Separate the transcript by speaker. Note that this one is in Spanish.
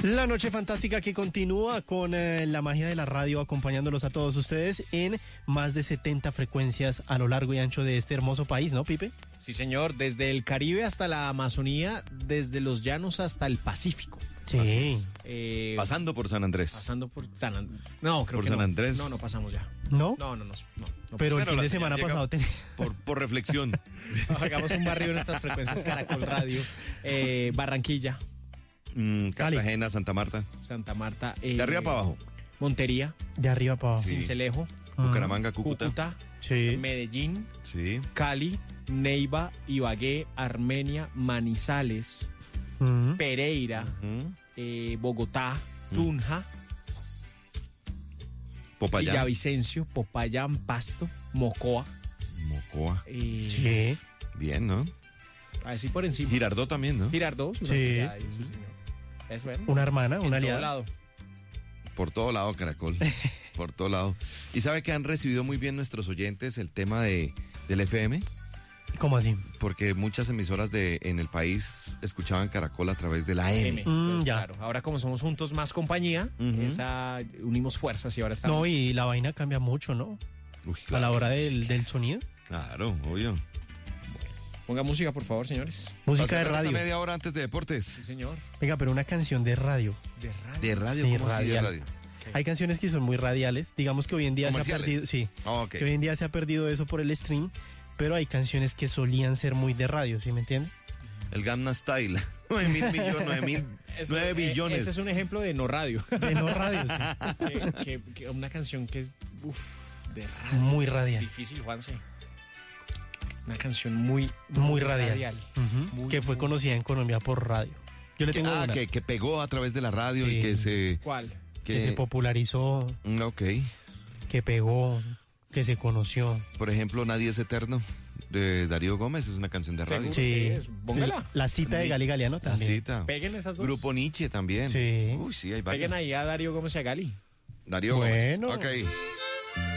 Speaker 1: La noche fantástica que continúa con la magia de la radio acompañándolos a todos ustedes en más de 70 frecuencias a lo largo y ancho de este hermoso país, ¿no, Pipe?
Speaker 2: Sí, señor, desde el Caribe hasta la Amazonía, desde los llanos hasta el Pacífico.
Speaker 1: Sí.
Speaker 3: Pasando por San Andrés.
Speaker 2: Pasando por San Andrés. No, creo
Speaker 3: por
Speaker 2: que
Speaker 3: San
Speaker 2: no.
Speaker 3: Andrés.
Speaker 2: No pasamos ya.
Speaker 1: ¿No?
Speaker 2: No.
Speaker 1: Pero el
Speaker 3: Bueno,
Speaker 1: fin
Speaker 3: la
Speaker 1: de
Speaker 3: señal
Speaker 1: semana
Speaker 3: llega
Speaker 1: pasado tenía...
Speaker 3: por reflexión.
Speaker 2: Hagamos un barrio en nuestras frecuencias Caracol Radio. Barranquilla,
Speaker 3: Cartagena, Santa Marta.
Speaker 2: Santa Marta.
Speaker 3: De arriba para abajo.
Speaker 2: Montería,
Speaker 1: De arriba para abajo.
Speaker 3: Sí.
Speaker 2: Cincelejo,
Speaker 3: Bucaramanga, Cúcuta.
Speaker 1: Sí.
Speaker 2: Medellín,
Speaker 3: Sí.
Speaker 2: Cali, Neiva, Ibagué, Armenia, Manizales, Pereira, Bogotá, Tunja,
Speaker 3: Popayán.
Speaker 2: Villavicencio, Popayán, Pasto, Mocoa.
Speaker 3: Mocoa.
Speaker 1: Sí.
Speaker 3: Bien, ¿no?
Speaker 2: Así por encima.
Speaker 3: Girardot también, ¿no?
Speaker 2: Girardot.
Speaker 1: Sí.
Speaker 2: Señor. Es bueno.
Speaker 1: Una hermana,
Speaker 2: En
Speaker 1: una
Speaker 2: todo
Speaker 1: aliada.
Speaker 2: lado.
Speaker 3: Por todo lado, Caracol. Por todo lado. ¿Y sabe que han recibido muy bien nuestros oyentes el tema del FM?
Speaker 1: ¿Cómo así?
Speaker 3: Porque muchas emisoras en el país escuchaban Caracol a través de la M.
Speaker 2: Entonces,
Speaker 1: ya.
Speaker 2: Claro, ahora como somos juntos más compañía, unimos fuerzas y ahora estamos.
Speaker 1: No, y la vaina cambia mucho, ¿no?
Speaker 3: Uy,
Speaker 1: A
Speaker 3: claro.
Speaker 1: la hora del sonido.
Speaker 3: Claro, obvio.
Speaker 2: Ponga música, por favor, señores.
Speaker 1: Música de
Speaker 3: Pasar esta
Speaker 1: radio.
Speaker 3: media hora antes de
Speaker 2: Sí,
Speaker 3: deportes.
Speaker 2: señor.
Speaker 1: Venga, pero una canción de radio.
Speaker 2: De radio.
Speaker 3: ¿De radio?
Speaker 1: Sí,
Speaker 3: ¿Cómo así de
Speaker 1: radial.
Speaker 3: radio?
Speaker 1: Hay canciones que son muy radiales. Digamos que hoy en día se ha
Speaker 3: ¿Comerciales?
Speaker 1: perdido. Sí.
Speaker 3: Ok.
Speaker 1: Que hoy en día se ha perdido eso por el stream. Pero hay canciones que solían ser muy de radio, ¿sí me entiende?
Speaker 3: El Gangnam Style. 9.000 millones, 9 billones.
Speaker 2: Ese es un ejemplo de no radio.
Speaker 1: De no radio, sí.
Speaker 2: que una canción que es de radio.
Speaker 1: Muy radial.
Speaker 2: Difícil, Juanse. Una canción muy
Speaker 1: radial. Ujú.
Speaker 2: Muy,
Speaker 1: Que fue
Speaker 2: muy-
Speaker 1: conocida en Colombia por radio. Yo le tengo una
Speaker 3: Que pegó a través de la radio
Speaker 1: Sí.
Speaker 3: y que se...
Speaker 2: ¿Cuál?
Speaker 1: que se popularizó,
Speaker 3: Ok.
Speaker 1: que pegó, que se conoció.
Speaker 3: Por ejemplo, Nadie es Eterno, de Darío Gómez, es una canción de radio.
Speaker 2: ¿Seguro?
Speaker 1: Sí.
Speaker 2: es? Póngala.
Speaker 1: La cita de Gali Galeano
Speaker 3: La
Speaker 1: también.
Speaker 3: cita.
Speaker 2: Peguen esas dos.
Speaker 3: Grupo Nietzsche también.
Speaker 1: Sí.
Speaker 3: Uy, sí, hay varios.
Speaker 2: Peguen ahí a Darío Gómez y a Gali.
Speaker 3: Darío
Speaker 1: Bueno.
Speaker 3: Gómez. Ok.